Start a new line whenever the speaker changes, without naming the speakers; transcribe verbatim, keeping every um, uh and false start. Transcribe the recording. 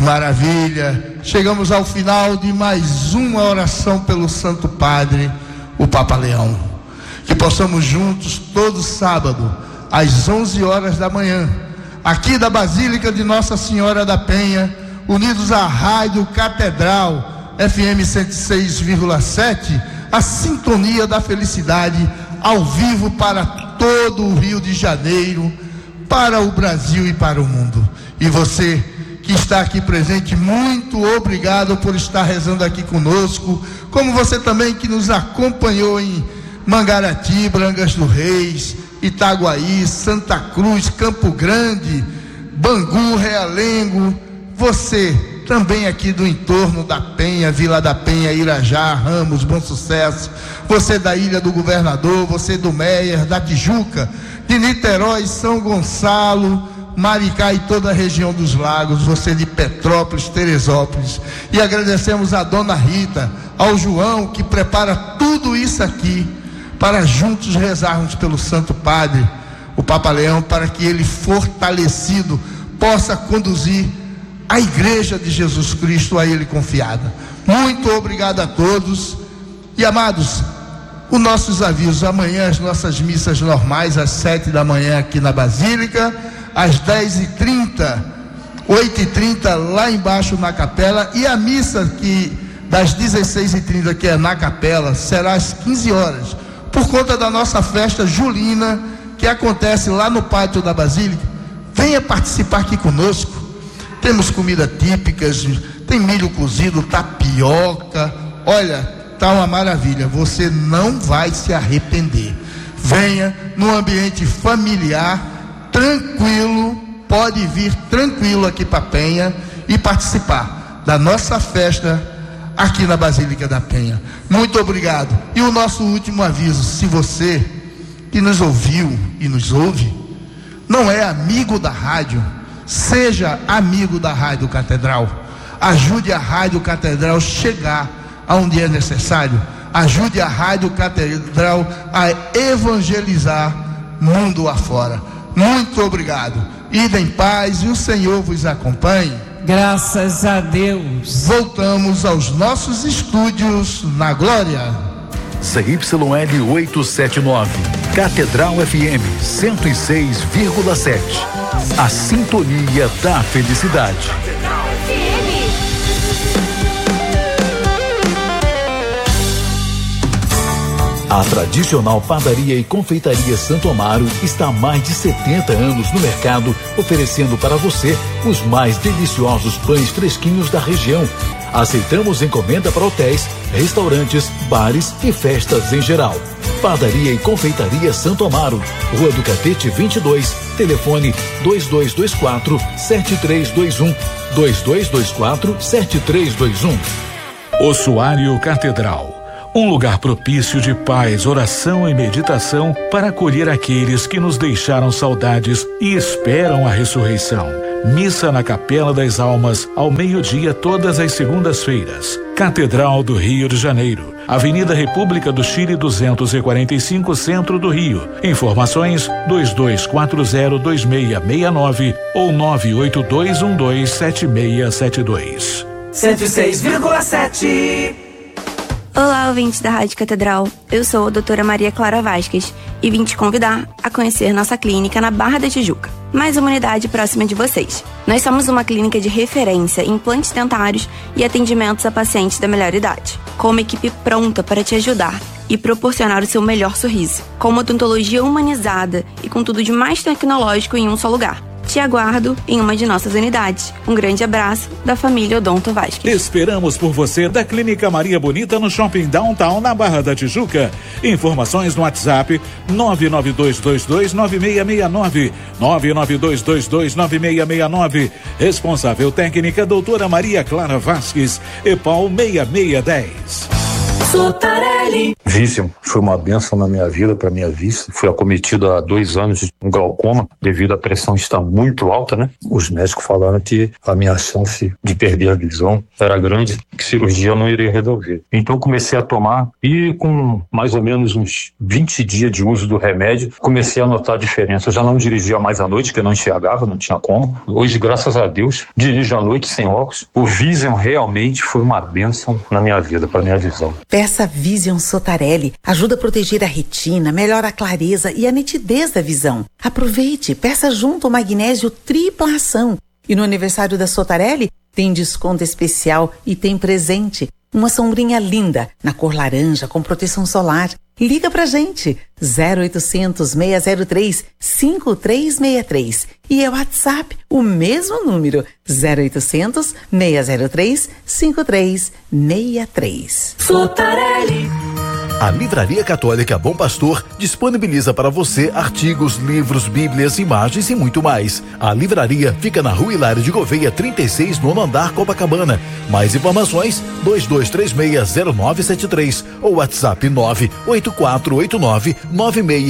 maravilha! Chegamos ao final de mais uma oração pelo Santo Padre, o Papa Leão. Que possamos juntos, todo sábado, às onze horas da manhã, aqui da Basílica de Nossa Senhora da Penha, unidos à Rádio Catedral, F M cento e seis vírgula sete, a sintonia da felicidade, ao vivo para todo o Rio de Janeiro, para o Brasil e para o mundo. E você que está aqui presente, muito obrigado por estar rezando aqui conosco, como você também que nos acompanhou em Mangarati, Brancas do Reis, Itaguaí, Santa Cruz, Campo Grande, Bangu, Realengo, você também aqui do entorno da Penha, Vila da Penha, Irajá, Ramos, Bom Sucesso, você da Ilha do Governador, você do Meier, da Tijuca, de Niterói, São Gonçalo, Maricá e toda a região dos lagos, você de Petrópolis, Teresópolis, e agradecemos a dona Rita, ao João que prepara tudo isso aqui para juntos rezarmos pelo Santo Padre, o Papa Leão, para que ele, fortalecido, possa conduzir a Igreja de Jesus Cristo a ele confiada. Muito obrigado a todos. E amados, os nossos avisos: amanhã as nossas missas normais às sete da manhã aqui na Basílica, às dez e trinta, oito e trinta lá embaixo na capela, e a missa que das dezesseis e trinta, que é na capela, será às quinze horas, por conta da nossa festa julina que acontece lá no pátio da Basílica. Venha participar aqui conosco. Temos comida típicas, tem milho cozido, tapioca, olha, tá uma maravilha, você não vai se arrepender. Venha num ambiente familiar, tranquilo, pode vir tranquilo aqui para Penha e participar da nossa festa aqui na Basílica da Penha. Muito obrigado. E o nosso último aviso: se você que nos ouviu e nos ouve não é amigo da rádio, seja amigo da Rádio Catedral. Ajude a Rádio Catedral chegar aonde é necessário. Ajude a Rádio Catedral a evangelizar mundo afora. Muito obrigado. Ide em paz e o Senhor vos acompanhe.
Graças a Deus.
Voltamos aos nossos estúdios na glória.
Z Y L oitocentos e setenta e nove, Catedral F M cento e seis vírgula sete. A sintonia da felicidade. A tradicional padaria e confeitaria Santo Amaro está há mais de setenta anos no mercado, oferecendo para você os mais deliciosos pães fresquinhos da região. Aceitamos encomenda para hotéis, restaurantes, bares e festas em geral. Padaria e confeitaria Santo Amaro, Rua do Catete vinte e dois, telefone dois dois dois quatro, sete três dois um, dois dois dois quatro, sete três dois um.
Ossuário Catedral. Um lugar propício de paz, oração e meditação para acolher aqueles que nos deixaram saudades e esperam a ressurreição. Missa na Capela das Almas, ao meio-dia, todas as segundas-feiras. Catedral do Rio de Janeiro, Avenida República do Chile duzentos e quarenta e cinco, Centro do Rio. Informações dois dois quatro zero dois seis seis nove ou nove oito dois um dois sete seis sete dois.
cento e seis vírgula sete.
Olá, ouvintes da Rádio Catedral. Eu sou a doutora Maria Clara Vasquez e vim te convidar a conhecer nossa clínica na Barra da Tijuca, mais uma unidade próxima de vocês. Nós somos uma clínica de referência em implantes dentários e atendimentos a pacientes da melhor idade, com uma equipe pronta para te ajudar e proporcionar o seu melhor sorriso, com uma odontologia humanizada e com tudo de mais tecnológico em um só lugar. Te aguardo em uma de nossas unidades. Um grande abraço da família Odonto Vasquez.
Esperamos por você da Clínica Maria Bonita no Shopping Downtown, na Barra da Tijuca. Informações no WhatsApp nove nove dois dois dois nove seis seis nove, nove nove dois dois dois nove seis seis nove. Responsável técnica doutora Maria Clara Vasquez, EPAL seis seis um zero.
Sotarelli.
Vision foi uma bênção na minha vida, para minha vista. Fui acometido há dois anos de um glaucoma, devido à pressão estar muito alta, né? Os médicos falaram que a minha chance de perder a visão era grande, que cirurgia não iria resolver. Então comecei a tomar e com mais ou menos uns vinte dias de uso do remédio, comecei a notar a diferença. Eu já não dirigia mais à noite, porque eu não enxergava, não tinha como. Hoje, graças a Deus, dirijo à noite sem óculos. O Vision realmente foi uma bênção na minha vida, para minha visão.
Peça Vision Sotarelli. Ajuda a proteger a retina, melhora a clareza e a nitidez da visão. Aproveite, peça junto o magnésio tripla ação. E no aniversário da Sotarelli, tem desconto especial e tem presente. Uma sombrinha linda, na cor laranja, com proteção solar. Liga pra gente, zero oitocentos, seis zero três, cinco três seis três. E é o WhatsApp, o mesmo número, zero oitocentos, seis zero três, cinco três seis três.
Sotarelli.
A Livraria Católica Bom Pastor disponibiliza para você artigos, livros, bíblias, imagens e muito mais. A livraria fica na Rua Hilário de Gouveia, trinta e seis, nono andar, Copacabana. Mais informações, dois dois três seis, zero nove sete três ou WhatsApp nove oito quatro oito nove, nove seis